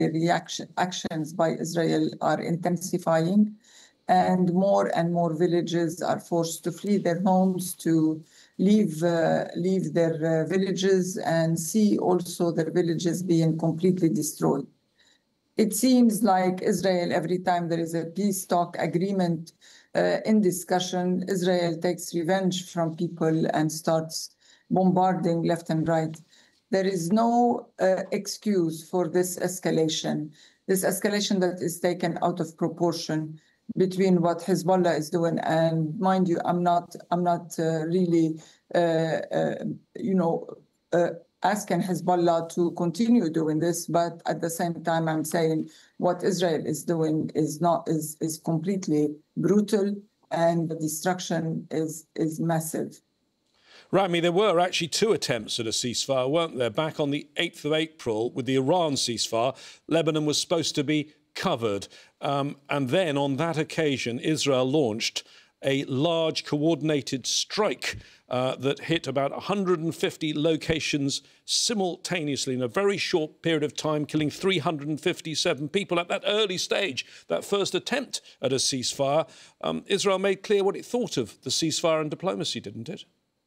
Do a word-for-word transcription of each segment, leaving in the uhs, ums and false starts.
reaction actions by Israel are intensifying, and more and more villages are forced to flee their homes, to leave uh, leave their uh, villages, and see also their villages being completely destroyed. It seems like Israel, every time there is a peace talk agreement uh, in discussion, Israel takes revenge from people and starts bombarding left and right. There is no uh, excuse for this escalation, this escalation that is taken out of proportion between what Hezbollah is doing. And mind you, I'm not, I'm not uh, really, uh, uh, you know, uh, asking Hezbollah to continue doing this, but at the same time, I'm saying what Israel is doing is not is is completely brutal, and the destruction is is massive. Rami, there were actually two attempts at a ceasefire, weren't there? Back on the eighth of April with the Iran ceasefire, Lebanon was supposed to be covered. Um, and then on that occasion, Israel launched a large coordinated strike uh, that hit about one hundred fifty locations simultaneously in a very short period of time, killing three hundred fifty-seven people at that early stage, that first attempt at a ceasefire. Um, Israel made clear what it thought of the ceasefire and diplomacy, didn't it?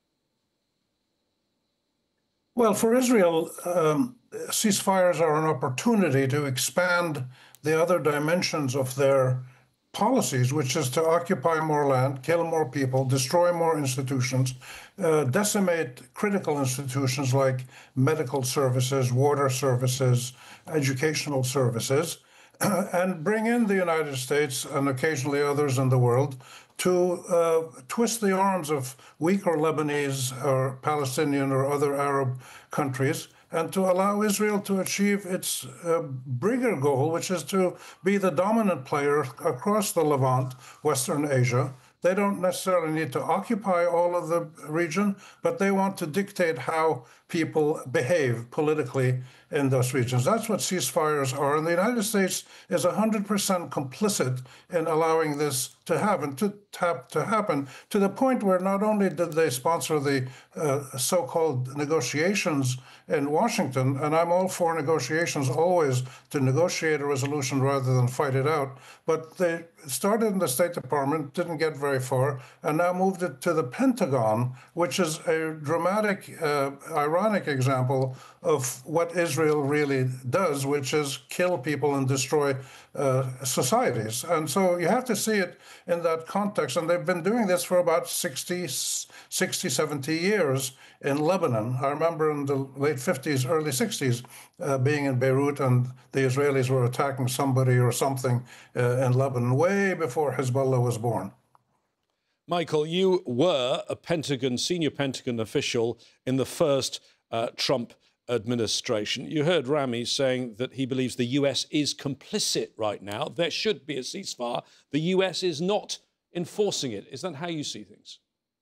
Well, for Israel, um, ceasefires are an opportunity to expand the other dimensions of their policies, which is to occupy more land, kill more people, destroy more institutions, uh, decimate critical institutions like medical services, water services, educational services, uh, and bring in the United States and occasionally others in the world to uh, twist the arms of weaker Lebanese or Palestinian or other Arab countries, and to allow Israel to achieve its uh, bigger goal, which is to be the dominant player across the Levant, Western Asia. They don't necessarily need to occupy all of the region, but they want to dictate how people behave politically in those regions. That's what ceasefires are. And the United States is one hundred percent complicit in allowing this to happen, to, to happen, to the point where not only did they sponsor the uh, so-called negotiations in Washington, and I'm all for negotiations always, to negotiate a resolution rather than fight it out, but they started in the State Department, didn't get very far, and now moved it to the Pentagon, which is a dramatic, uh, ironic example of what Israel really does, which is kill people and destroy uh, societies. And so you have to see it in that context. And they've been doing this for about sixty, sixty, seventy years in Lebanon. I remember in the late fifties, early sixties, uh, being in Beirut, and the Israelis were attacking somebody or something uh, in Lebanon way before Hezbollah was born. Michael, you were a Pentagon, senior Pentagon official in the first uh, Trump administration. You heard Rami saying that he believes the U S is complicit right now. There should be a ceasefire. The U S is not enforcing it. Is that how you see things?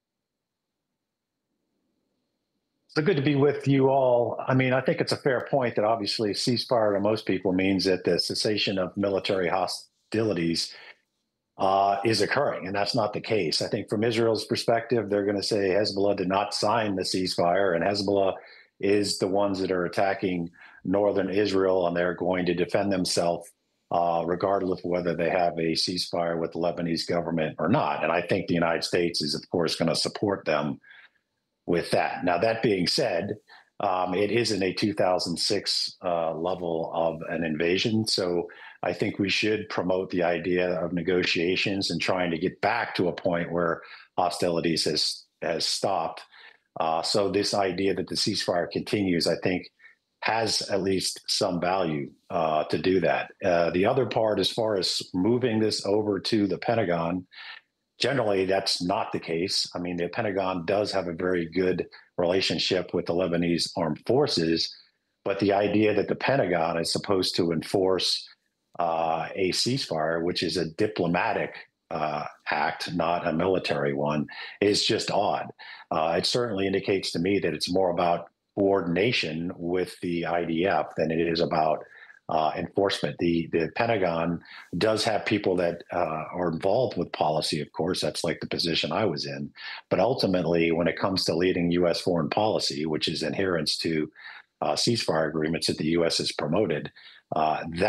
So good to be with you all. I mean, I think it's a fair point that obviously a ceasefire to most people means that the cessation of military hostilities uh, is occurring, and that's not the case. I think from Israel's perspective, they're going to say Hezbollah did not sign the ceasefire, and Hezbollah is the ones that are attacking northern Israel, and they're going to defend themselves uh, regardless of whether they have a ceasefire with the Lebanese government or not. And I think the United States is, of course, going to support them with that. Now, that being said, um, it isn't a two thousand six uh, level of an invasion. So I think we should promote the idea of negotiations and trying to get back to a point where hostilities has, has stopped. Uh, so this idea that the ceasefire continues, I think, has at least some value uh, to do that. Uh, the other part, as far as moving this over to the Pentagon, generally, that's not the case. I mean, the Pentagon does have a very good relationship with the Lebanese armed forces, but the idea that the Pentagon is supposed to enforce uh, a ceasefire, which is a diplomatic uh, act, not a military one, is just odd. Uh, it certainly indicates to me that it's more about coordination with the I D F than it is about Uh, enforcement. The the Pentagon does have people that uh, are involved with policy, of course. That's like the position I was in. But ultimately, when it comes to leading U S foreign policy, which is adherence to uh, ceasefire agreements that the U S has promoted, uh, that